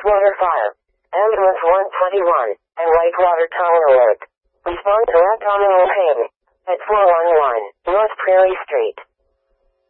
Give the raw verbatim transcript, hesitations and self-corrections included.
Whitewater Fire. Ambulance one twenty-one, and Whitewater Tower Alert. Respond to abdominal pain. At four one one, North Prairie Street.